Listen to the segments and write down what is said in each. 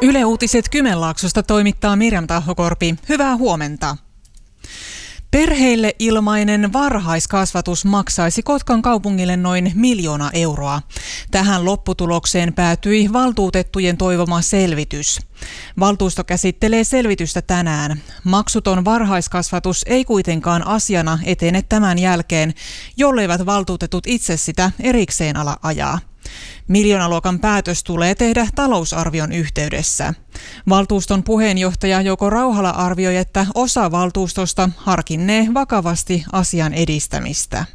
Yle Uutiset Kymenlaaksosta toimittaa Mirjam Tahokorpi. Hyvää huomenta. Perheille ilmainen varhaiskasvatus maksaisi Kotkan kaupungille noin 1 miljoona euroa. Tähän lopputulokseen päätyi valtuutettujen toivoma selvitys. Valtuusto käsittelee selvitystä tänään. Maksuton varhaiskasvatus ei kuitenkaan asiana etene tämän jälkeen, jolleivät valtuutetut itse sitä erikseen ala ajaa. Miljoonaluokan päätös tulee tehdä talousarvion yhteydessä. Valtuuston puheenjohtaja Jouko Rauhala arvioi, että osa valtuustosta harkinnee vakavasti asian edistämistä.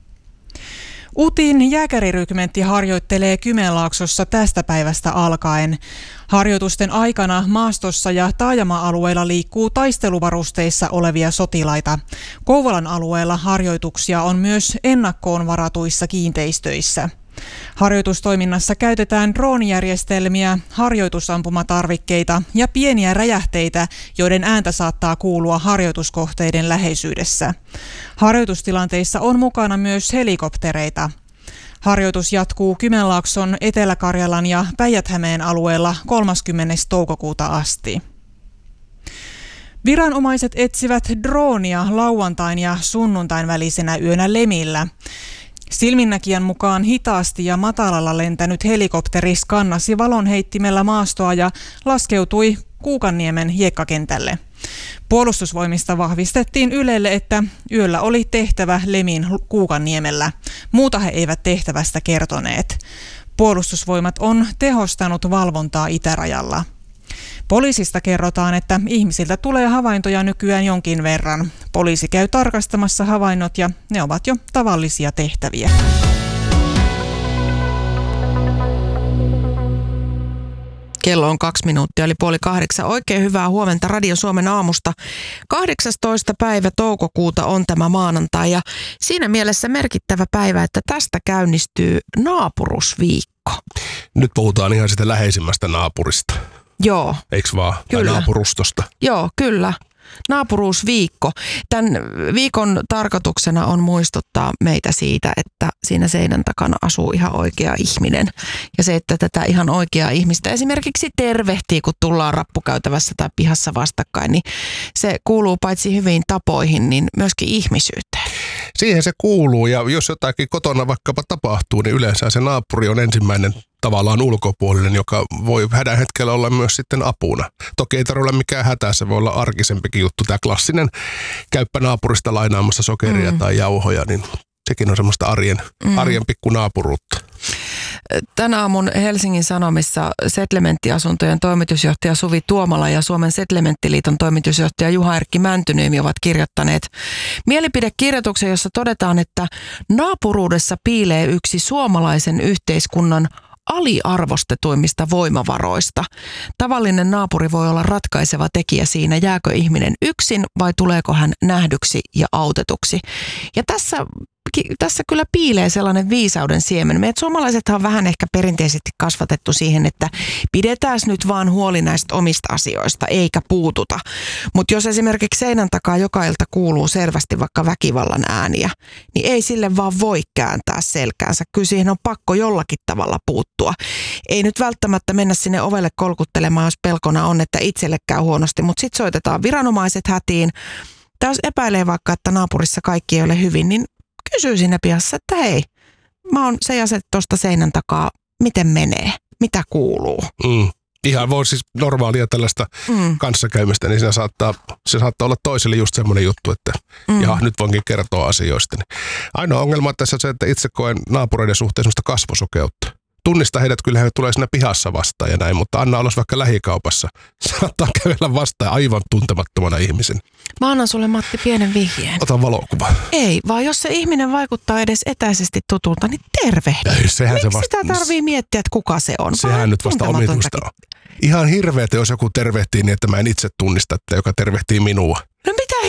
UTin jääkärirykmentti harjoittelee Kymenlaaksossa tästä päivästä alkaen. Harjoitusten aikana maastossa ja taajama-alueilla liikkuu taisteluvarusteissa olevia sotilaita. Kouvolan alueella harjoituksia on myös ennakkoon varatuissa kiinteistöissä. Harjoitustoiminnassa käytetään droonijärjestelmiä, harjoitusampumatarvikkeita ja pieniä räjähteitä, joiden ääntä saattaa kuulua harjoituskohteiden läheisyydessä. Harjoitustilanteissa on mukana myös helikoptereita. Harjoitus jatkuu Kymenlaakson, Etelä-Karjalan ja Päijät-Hämeen alueella 30. toukokuuta asti. Viranomaiset etsivät droonia lauantain ja sunnuntain välisenä yönä Lemillä. Silminnäkijän mukaan hitaasti ja matalalla lentänyt helikopteri skannasi valonheittimellä maastoa ja laskeutui Kuukanniemen hiekkakentälle. Puolustusvoimista vahvistettiin Ylelle, että yöllä oli tehtävä Lemin Kuukanniemellä. Muuta he eivät tehtävästä kertoneet. Puolustusvoimat on tehostanut valvontaa itärajalla. Poliisista kerrotaan, että ihmisiltä tulee havaintoja nykyään jonkin verran. Poliisi käy tarkastamassa havainnot ja ne ovat jo tavallisia tehtäviä. Kello on 2 minuuttia, eli 7:30. Oikein hyvää huomenta Radio Suomen aamusta. 18. päivä toukokuuta on tämä maanantai ja siinä mielessä merkittävä päivä, että tästä käynnistyy naapurusviikko. Nyt puhutaan ihan sitä läheisimmästä naapurista. Joo. Eiks vaan? Kyllä. Tai naapurustosta. Joo, kyllä. Naapuruusviikko. Tämän viikon tarkoituksena on muistuttaa meitä siitä, että siinä seinän takana asuu ihan oikea ihminen. Ja se, että tätä ihan oikeaa ihmistä esimerkiksi tervehtii, kun tullaan rappukäytävässä tai pihassa vastakkain, niin se kuuluu paitsi hyviin tapoihin, niin myöskin ihmisyyteen. Siihen se kuuluu, ja jos jotakin kotona vaikkapa tapahtuu, niin yleensä se naapuri on ensimmäinen tavallaan ulkopuolinen, joka voi hädän hetkellä olla myös sitten apuna. Toki ei tarvitse olla mikään hätä, se voi olla arkisempikin juttu. Tämä klassinen käyppä naapurista lainaamassa sokeria tai jauhoja, niin sekin on semmoista arjen pikkunaapuruutta. Tänä aamun Helsingin Sanomissa Setlementtiasuntojen toimitusjohtaja Suvi Tuomala ja Suomen Setlementtiliiton toimitusjohtaja Juha-Erkki Mäntyniemi ovat kirjoittaneet mielipidekirjoituksen, jossa todetaan, että naapuruudessa piilee yksi suomalaisen yhteiskunnan aliarvostetuimmista voimavaroista. Tavallinen naapuri voi olla ratkaiseva tekijä siinä, jääkö ihminen yksin vai tuleeko hän nähdyksi ja autetuksi. Ja tässä kyllä piilee sellainen viisauden siemen. Meidät suomalaisethan on vähän ehkä perinteisesti kasvatettu siihen, että pidetään nyt vaan huoli näistä omista asioista, eikä puututa. Mutta jos esimerkiksi seinän takaa joka ilta kuuluu selvästi vaikka väkivallan ääniä, niin ei sille vaan voi kääntää selkäänsä. Kyllä siihen on pakko jollakin tavalla puuttua. Ei nyt välttämättä mennä sinne ovelle kolkuttelemaan, jos pelkona on, että itselle käy huonosti, mutta sitten soitetaan viranomaiset hätiin. Tai jos epäilee vaikka, että naapurissa kaikki ei ole hyvin, niin kysyy siinä pihassa, että hei, mä oon se ja se tuosta seinän takaa, miten menee, mitä kuuluu. Ihan voi siis normaalia tällaista kanssakäymistä, niin se saattaa olla toiselle just semmoinen juttu, että nyt voinkin kertoa asioista. Ainoa ongelma tässä on se, että itse koen naapureiden suhteen semmoista kasvosokeutta. Tunnista heidät, kyllä he tulee siinä pihassa vastaan ja näin, mutta anna olla vaikka lähikaupassa. Saattaa kävellä vastaan aivan tuntemattomana ihmisen. Mä annan sulle, Matti, pienen vihjeen. Ota valokuva. Ei, vaan jos se ihminen vaikuttaa edes etäisesti tutulta, niin tervehdä. Miksi sitä tarvii miettiä, että kuka se on? Sehän nyt vasta omituista on. Ihan hirveetä, jos joku tervehtii niin, että mä en itse tunnista, että joka tervehtii minua. No mitä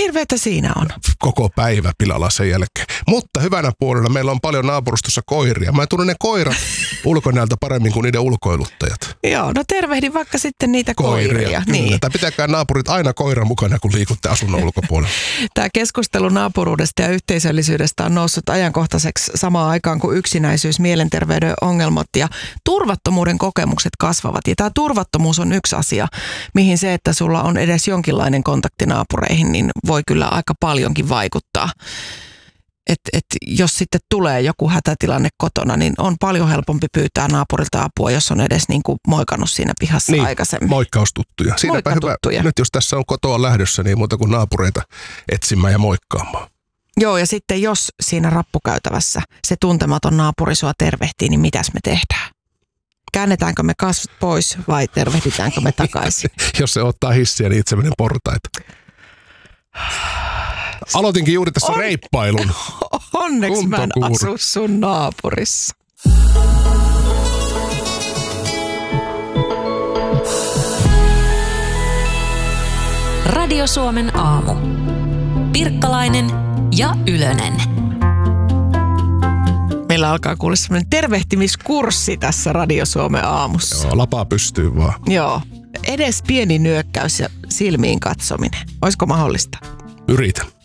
hirveätä siinä on? Koko päivä pilalla sen jälkeen. Mutta hyvänä puolella meillä on paljon naapurustossa koiria. Mä tunnen ne koirat ulkonäöltä paremmin kuin niiden ulkoiluttajat. Joo, no tervehdin vaikka sitten niitä koiria. Niin. Tai pitääkää naapurit aina koiran mukana, kun liikutte asunnon ulkopuolella. Tämä keskustelu naapuruudesta ja yhteisöllisyydestä on noussut ajankohtaiseksi samaan aikaan kuin yksinäisyys, mielenterveyden ongelmat ja turvattomuuden kokemukset kasvavat. Ja tämä turvattomuus on yksi asia, mihin se, että sulla on edes jonkinlainen kontakti naapureihin, niin voi kyllä aika paljonkin vaikuttaa. Et jos sitten tulee joku hätätilanne kotona, niin on paljon helpompi pyytää naapurilta apua, jos on edes niin kuin moikannut siinä pihassa niin, aikaisemmin. Moikkaustuttuja. Siinäpä hyvä. Nyt jos tässä on kotoa lähdössä, niin muuta kuin naapureita etsimään ja moikkaamaan. Joo, ja sitten jos siinä rappukäytävässä se tuntematon naapuri sua tervehtii, niin mitäs me tehdään? Käännetäänkö me kasvot pois vai tervehditäänkö me takaisin? Jos se ottaa hissiä, niin itse menen portaita. Aloitinkin juuri tässä reippailun. Onneksi mä en asu sun naapurissa. Radio Suomen aamu. Pirkkalainen ja Ylönen. Meillä alkaa kuulla semmoinen tervehtimiskurssi tässä Radio Suomen aamussa. Joo, lapaa pystyy vaan. Joo. Edes pieni nyökkäys ja silmiin katsominen. Olisiko mahdollista? Yritän.